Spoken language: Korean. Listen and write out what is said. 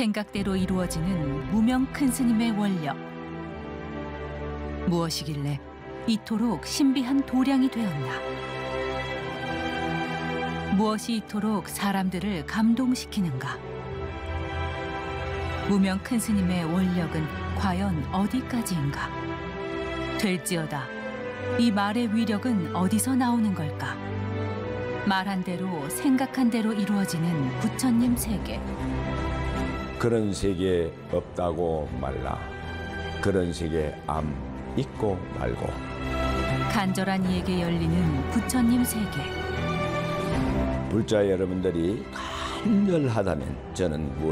생각대로 이루어지는 무명 큰 스님의 원력. 무엇이길래 이토록 신비한 도량이 되었나? 무엇이 이토록 사람들을 감동시키는가? 무명 큰 스님의 원력은 과연 어디까지인가? 될지어다, 이 말의 위력은 어디서 나오는 걸까? 말한 대로 생각한 대로 이루어지는 부처님 세계. 그런 세계 없다고 말라. 그런 세계 암 있고 말고. 간절한 이에게 열리는 부처님 세계. 불자 여러분들이 간절하다면 저는